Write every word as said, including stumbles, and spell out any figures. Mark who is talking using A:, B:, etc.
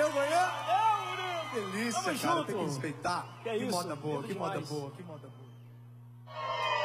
A: eu amanhã. É, Murilo. Delícia,
B: Tamo
A: cara,
B: junto.
A: tem que respeitar.
B: Que é
A: que
B: isso,
A: moda boa,
B: lindo
A: que moda
B: demais.
A: boa, que moda boa.